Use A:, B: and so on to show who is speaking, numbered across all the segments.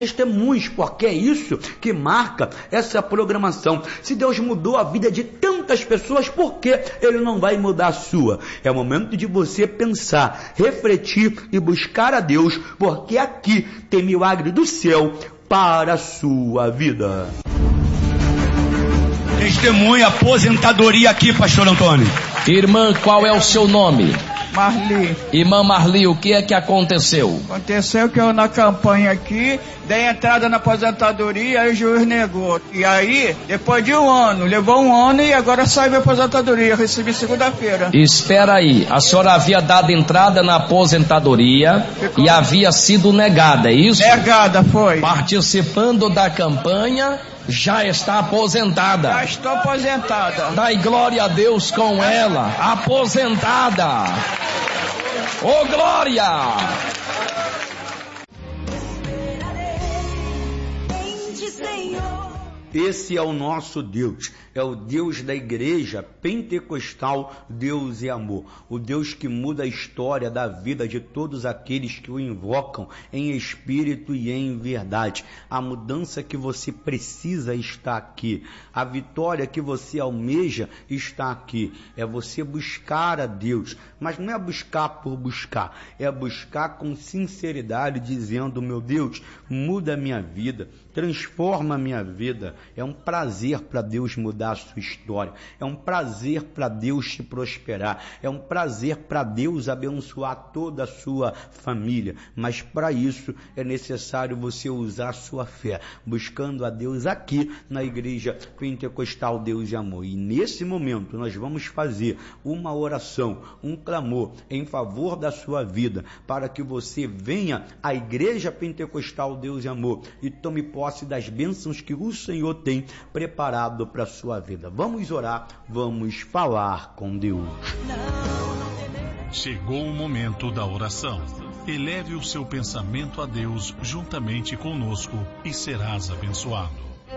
A: testemunhos, porque é isso que marca essa programação. Se Deus mudou a vida de tantas pessoas, por que Ele não vai mudar a sua? É o momento de você pensar, refletir e buscar a Deus, porque aqui tem milagre do céu para a sua vida.
B: Testemunha, aposentadoria aqui, pastor Antônio.
C: Irmã, qual é o seu nome?
D: Marli.
C: Irmã Marli, o que é que aconteceu?
D: Aconteceu que eu na campanha aqui, dei entrada na aposentadoria, aí o juiz negou. E aí, depois de um ano, levou um ano e agora saiu a aposentadoria, recebi segunda-feira.
C: Espera aí, a senhora havia dado entrada na aposentadoria e havia sido negada, é isso?
D: Negada, foi.
C: Participando da campanha, já está aposentada.
D: Já estou aposentada.
C: Dai glória a Deus com ela, aposentada. Ô glória!
A: Esse é o nosso Deus, é o Deus da igreja pentecostal, Deus é amor, o Deus que muda a história da vida de todos aqueles que o invocam em espírito e em verdade. A mudança que você precisa está aqui, a vitória que você almeja está aqui, é você buscar a Deus, mas não é buscar por buscar, é buscar com sinceridade, dizendo: meu Deus, muda a minha vida, transforma a minha vida. É um prazer para Deus mudar a sua história, é um prazer para Deus te prosperar, é um prazer para Deus abençoar toda a sua família, mas para isso é necessário você usar a sua fé, buscando a Deus aqui na igreja pentecostal Deus e Amor. E nesse momento nós vamos fazer uma oração, um clamor em favor da sua vida, para que você venha à igreja pentecostal Deus e Amor e tome posse das bênçãos que o Senhor tem preparado para a sua vida. Vamos orar, vamos falar com Deus.
E: Chegou o momento da oração. Eleve o seu pensamento a Deus juntamente conosco e serás abençoado.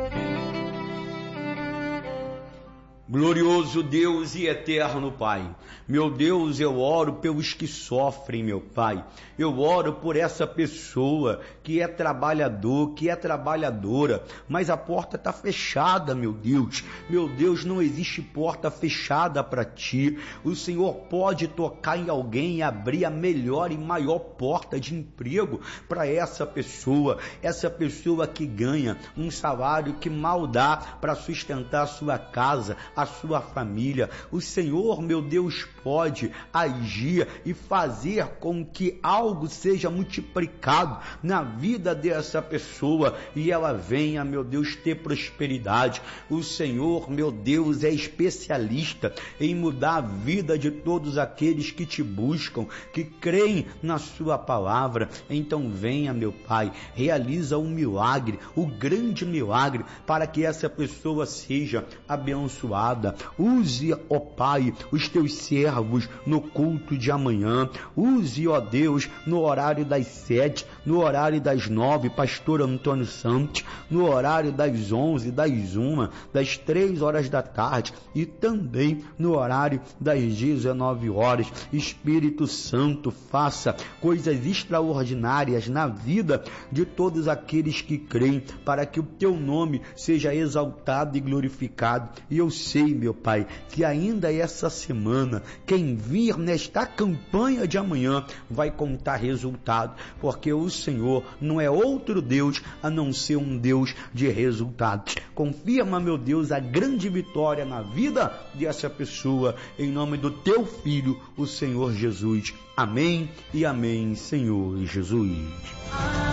A: Glorioso Deus e eterno Pai, meu Deus, eu oro pelos que sofrem, meu Pai. Eu oro por essa pessoa que é trabalhador, que é trabalhadora, mas a porta está fechada, meu Deus. Meu Deus, não existe porta fechada para Ti. O Senhor pode tocar em alguém e abrir a melhor e maior porta de emprego para essa pessoa que ganha um salário que mal dá para sustentar a sua casa, a sua família. O Senhor, meu Deus, pode agir e fazer com que algo seja multiplicado na vida dessa pessoa e ela venha, meu Deus, ter prosperidade. O Senhor, meu Deus, é especialista em mudar a vida de todos aqueles que te buscam, que creem na sua palavra. Então venha, meu Pai, realiza um milagre, o grande milagre, para que essa pessoa seja abençoada. Use, ó Pai, os teus servos no culto de amanhã. Use, ó Deus, no horário das 7, no horário das 9, pastor Antônio Santos, no horário das 11, das 1, das 3 horas da tarde e também no horário das 19 horas. Espírito Santo, faça coisas extraordinárias na vida de todos aqueles que creem, para que o teu nome seja exaltado e glorificado. E eu sei, meu Pai, que ainda essa semana, quem vir nesta campanha de amanhã vai contar resultado, porque o Senhor não é outro Deus a não ser um Deus de resultados. Confirma, meu Deus, a grande vitória na vida dessa pessoa, em nome do teu Filho, o Senhor Jesus. Amém e amém, Senhor Jesus.